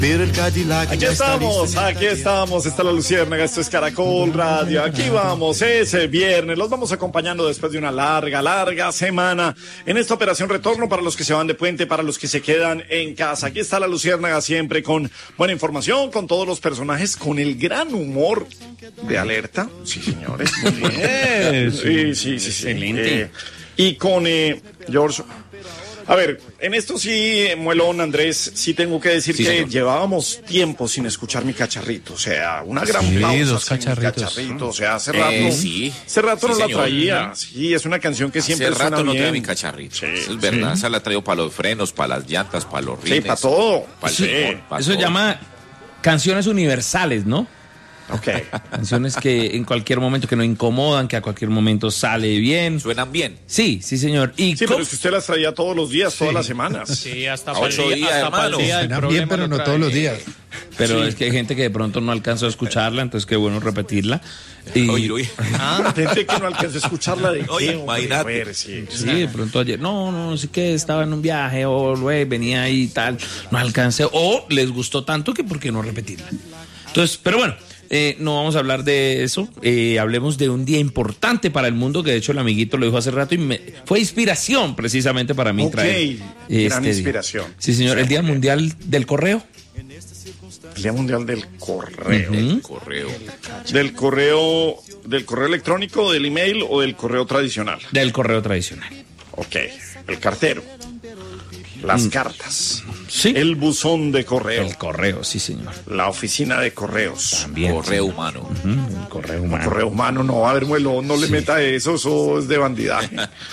Pero el Cadillac Aquí estamos, está la Luciérnaga, esto es Caracol Radio, aquí vamos, es el viernes, los vamos acompañando después de una larga semana en esta operación retorno para los que se van de puente, para los que se quedan en casa. Aquí está la Luciérnaga siempre con buena información, con todos los personajes, con el gran humor de Alerta, sí señores, muy bien. Sí. Excelente. Y con George. A ver, en esto sí, Muelón, Andrés, sí tengo que decir que señor. Llevábamos tiempo sin escuchar mi cacharrito, o sea, una gran pausa. Dos cacharritos. O sea, hace rato no la traía. Sí, es una canción que siempre hace rato suena no traía bien. mi cacharrito. Sí, es verdad, esa la traigo para los frenos, para las llantas, para los rines. Sí, para todo. Para Eso llama canciones universales, ¿no? Ok. Canciones que en cualquier momento que no incomodan, que a cualquier momento sale bien. Suenan bien. Sí, señor. Sí, pero es que usted las traía todos los días, todas las semanas. Sí, hasta 8 días, hermano. Suenan bien, pero no todos los días. Pero es que hay gente que de pronto no alcanzó a escucharla, entonces qué bueno repetirla. Y... Oye. Gente que no alcanzó a escucharla de Oye, qué, hombre, imagínate. a ver, sí. Sí, de pronto ayer, no sé qué, estaba en un viaje o luego venía ahí y tal, no alcancé, o les gustó tanto que por qué no repetirla. Entonces, pero bueno, no vamos a hablar de eso, hablemos de un día importante para el mundo, que de hecho el amiguito lo dijo hace rato y fue inspiración precisamente para mí traer gran día. inspiración. Sí, señor, el Día Mundial del Correo. El Día Mundial del Correo. Del correo. ¿Del correo electrónico, del email o del correo tradicional? Del correo tradicional. Ok, el cartero. Las cartas. Sí. El buzón de correo. El correo, sí, señor. La oficina de correos. También. Correo humano. El correo humano. Correo humano, no, a ver, Muelo, no le meta eso es de bandidaje.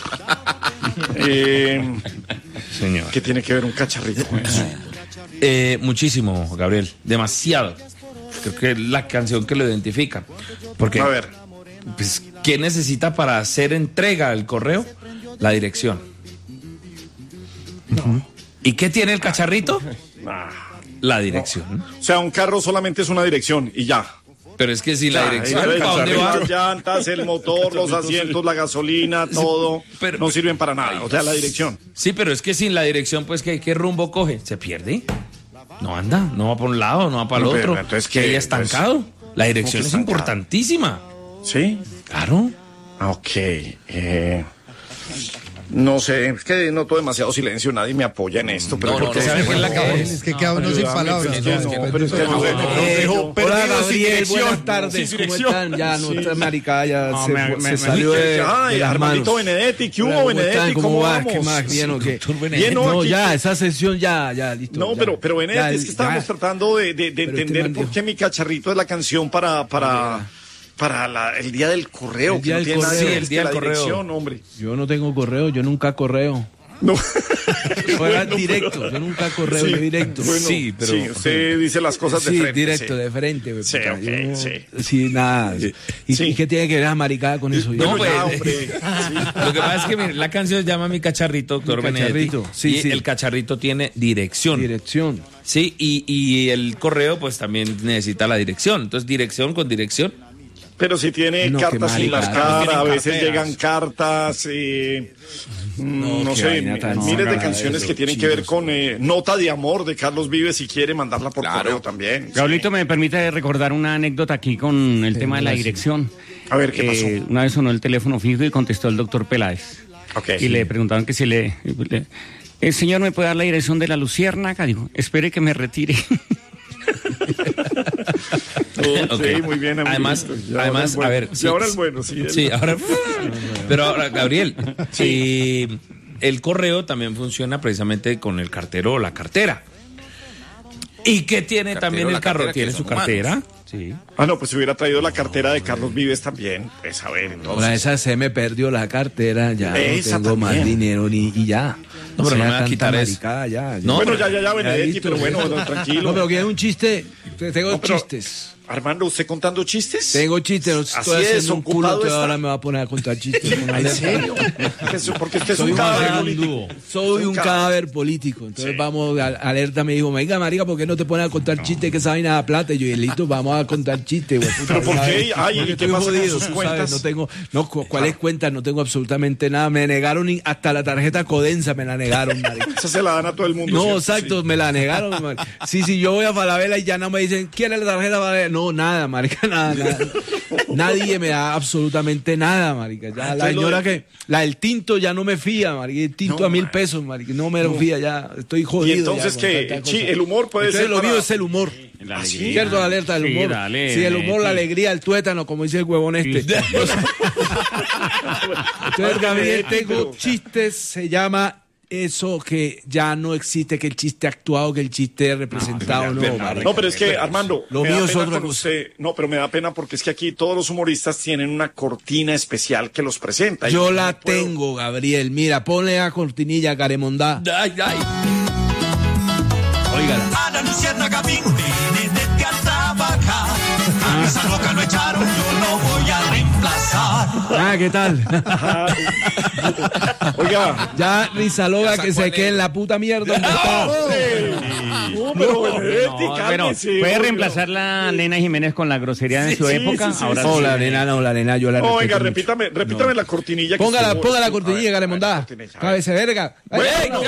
Señor. ¿Qué tiene que ver un cacharrito con eso? Muchísimo, Gabriel. Demasiado. Creo que es la canción que lo identifica. Porque, A ver. pues, ¿qué necesita para hacer entrega del correo? La dirección. ¿Y qué tiene el cacharrito? La dirección. O sea, un carro solamente es una dirección y ya. Pero es que sin la dirección, El ¿para dónde va? las llantas, el motor, los asientos, la gasolina, todo, pero- no sirven para nada. O sea, la dirección. Sí, pero es que sin la dirección, pues, ¿qué rumbo coge? ¿Se pierde? No anda, no va por un lado, no va para el No, pero otro. entonces, que ¿qué? haya estancado. La dirección ¿Cómo es que estancado? importantísima. ¿Sí? Claro. Ok. No sé, es que noto demasiado silencio, nadie me apoya en esto. Pero porque ¿sabe qué es la cabeza? Es que queda uno sin palabras. pero es que no sé. Hola Gabriel, buenas tardes, ¿cómo están? Ya nuestra maricada ya se salió de Ay, las Armandito manos. Benedetti, ¿qué Hola, hubo, ¿cómo están? Benedetti? ¿Cómo va? vamos? ¿Qué más? ¿Bien o qué? Bien, no, No, aquí- ya, esa sesión ya, listo. No, ya. pero Benedetti, Ya, es que estábamos ya. tratando de entender man por dijo. qué mi cacharrito es la canción para el día del correo, El que día no del tiene nada que correo. ver El es día que la del correo. dirección, hombre. Yo no tengo correo, yo nunca correo. No. Fuera directo, yo nunca correo, Sí, yo directo. bueno, Sí, pero- sí, usted dice las cosas de Sí, frente. directo, sí. de frente. güey, Sí, puta, ok, yo- sí. Sí, nada. ¿Y, Sí. y qué tiene que ver la maricada con eso? No, Yo- pues, Ya, hombre. Lo que pasa es que mire, la canción se llama Mi Cacharrito, doctor Mi Benedetti. Cacharrito, sí, y sí. el cacharrito tiene dirección. Dirección. Sí, y el correo pues también necesita la dirección. Entonces, dirección con dirección. Pero si tiene No, qué cartas sin marica. marcar, a veces carteras. llegan cartas, no qué sé, vaina tan- miles de no, canciones eso, que tienen que ver con Nota de Amor de Carlos Vives, si quiere mandarla por correo también. Gabrielito, me permite recordar una anécdota aquí con el tema de la dirección. A ver, ¿qué pasó? Una vez sonó el teléfono fijo y contestó el doctor Peláez. Ok. Y le preguntaron que si el señor me puede dar la dirección de la Luciérnaga. Dijo, espere que me retire. Ok, muy bien, amiguito. Además, Y ahora además el bueno. a ver. Y ahora el bueno, sí. Sí, ahora. Pero ahora, Gabriel, el correo también funciona precisamente con el cartero o la cartera. ¿Y qué tiene Cartero, también el la carro? cartera, ¿Tiene que su son cartera? Sí. Ah, no, pues si hubiera traído la cartera de Carlos Vives también. Pues a ver, entonces. Ahora esa se me perdió la cartera, ya Esa no tengo más también. dinero y ya. No, pero no sea, me va a tanta quitar eso. maricada, ya. No, Bueno, pero- ya, Benedetti, listo. pero bueno, tranquilo. No, pero que es un chiste, tengo No, pero- chistes. Armando, ¿usted contando chistes? Tengo chistes, no Así estoy es, haciendo un culo, ocupado está. ahora me va a poner a contar chistes. ¿En serio? Porque usted es Soy un un cadáver gran político. Soy un cadáver político. Entonces vamos, Alerta me dijo, venga, marica, ¿por qué no te pones a contar chistes que esa vaina da plata? Y yo, listo, vamos a contar chistes, güey. ¿Pero por qué? Ay, Porque ¿y qué estoy pasa con jodido, sus tú cuentas? sabes, ¿cuáles cuentas? No tengo absolutamente nada. Me negaron hasta la tarjeta Codensa, me la negaron, marica. Esa se la dan a todo el mundo. No, ¿cierto? exacto, me la negaron, marica. Sí, yo voy a Falabella y ya no me dicen, ¿quiere la tarjeta Falabella? No, nada, marica, nada. Nadie me da absolutamente nada, marica. Ya, la señora la del tinto ya no me fía, marica. El tinto a 1.000 pesos, marica. No me lo fía ya. Estoy jodido. Y entonces ya, que el humor puede entonces ser. lo mío es el humor. La ¿sí? alegría. ¿Cierto, Alerta? El humor. Dale, sí, el humor, la alegría, el tuétano, como dice el huevón este. Entonces, Gabriel, tengo chistes, se llama eso que ya no existe, que el chiste actuado, que el chiste representado, marica. No, pero es que, Armando, Lo me da mío es pena otra con cosa. usted. No, pero me da pena porque es que aquí todos los humoristas tienen una cortina especial que los presenta. Yo Y la no puedo- tengo, Gabriel. Mira, ponle a cortinilla Caremondá. Ay, ay. Óigala. A la luciérnaga vine desde a trabajar. A esa loca lo echaron, yo lo voy a reemplazar. Ah, ¿qué tal? Oiga, Ya Rizaloga Ya que sacó se el quede en la puta mierda donde está. no, pero Benedetti, No, bueno, cálmese, puede oiga. reemplazar la Lena Jiménez con la grosería de su sí, época. sí, sí, Ahora sí. No, la arena, yo la No, respeto venga, mucho. repítame la cortinilla. que Ponga estuvo- la a cortinilla, ver, Caremondá. cortinilla, a ver. Cabece verga. Bueno,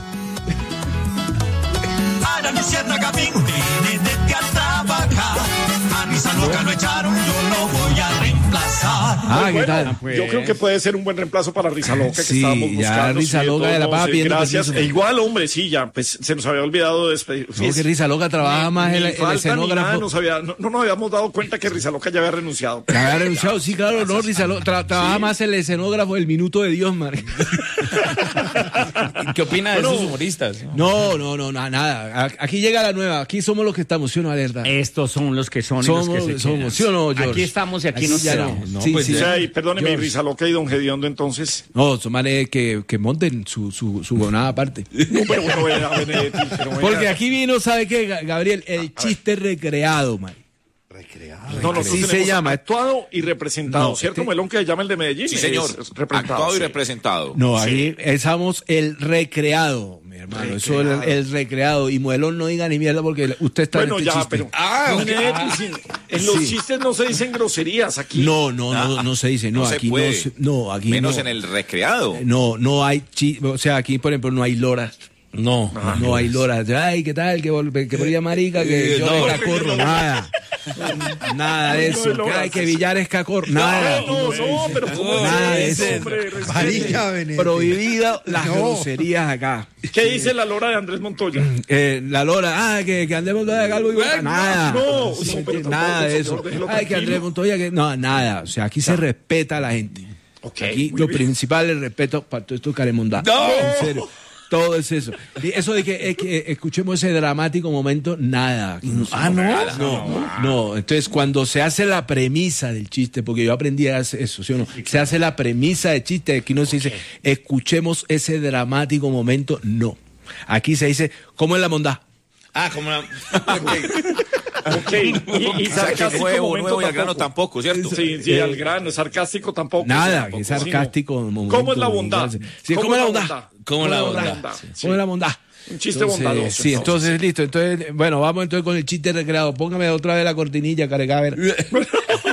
A la luciérnaga vine desde a trabajar. A esa loca lo echaron, yo lo voy a reemplazar. Ah, ¿qué bueno, tal? Yo creo que puede ser un buen reemplazo para Risa Loca que Sí, estábamos ya buscando. Risa sí, Loca de la todos, pava pidiendo gracias. permiso. Igual, hombre, sí, ya, pues se nos había olvidado despedir. No, que Rizaloga trabaja más Ni el falta ni escenógrafo. nada, no nos habíamos dado cuenta que Risa Loca ya había renunciado. Que había renunciado, sí, claro, no, Rizaloga trabaja más el escenógrafo, el minuto de Dios, marica. ¿Qué opina de esos humoristas? No, nada. Aquí llega la nueva, aquí somos los que estamos, ¿sí o no, Alerta? Estos son los que son y los que se Somos, quedan. ¿sí o no, George? Aquí estamos y aquí Aquí nos ya no. quedamos. Sí, pues sí. O sea, y perdóneme, George. Risa Loca y Don Gediondo, entonces. No, son manes que monten su gonada aparte. No, pero bueno, Benedetti, pero venga. Porque aquí vino, ¿sabe qué, Gabriel? El chiste recreado, man. No, nosotros Así se tenemos llama. actuado y representado, No, ¿cierto? este- Melón que se llama el de Medellín. Sí, señor. es representado, Actuado y sí. representado. No, aquí estamos el recreado, mi hermano. Eso es el recreado. Y Muelón no diga ni mierda porque usted está Bueno, en este ya, chiste. pero. Benedetti, sí, en los Sí. chistes no se dicen groserías aquí. No se dice. No, No se aquí puede. aquí Menos no. en el recreado. No hay o sea, aquí, por ejemplo, no hay loras. No. No hay loras. Ay, ¿qué tal? Que por ella marica, que yo no. de cacorro. Nada. Nada de eso. No hay Que, ay, loras. que Villar es cacorro. Nada. No, pero ¿cómo Nada de es eso. hombre? Respete. Marica, Benedetti. Prohibido las No. groserías acá. ¿Qué dice la lora de Andrés Montoya? La Lora, que Andrés Montoya de Calvo y Boca, nada. no, pero nada tampoco, de eso. señor, déjelo Ay, que tranquilo. Andrés Montoya, que no, nada. O sea, aquí se respeta a la gente. Ok, Aquí muy lo bien. principal es el respeto para todo esto caremondá. ¡No! En serio. Todo es eso. Y eso de que escuchemos ese dramático momento, nada. Aquí no se- No. Entonces, cuando se hace la premisa del chiste, porque yo aprendí a hacer eso, ¿sí o no? Se hace la premisa del chiste, aquí no se dice, escuchemos ese dramático momento, no. Aquí se dice, ¿cómo es la mondá? Ah, como la... Ok, y O sea, que sarcástico nuevo momento y al grano tampoco, ¿cierto? Sí, al grano, sarcástico tampoco. Nada, sí, que es tampoco, sí, sarcástico. no. momento ¿Cómo es la de bondad? venganza. Sí, ¿cómo es la bondad? ¿Cómo la bondad? bondad? ¿Cómo es la bondad? Un chiste bondadoso. Sí, entonces listo. Entonces, bueno, vamos entonces con el chiste recreado. Póngame otra vez la cortinilla, Carecaber.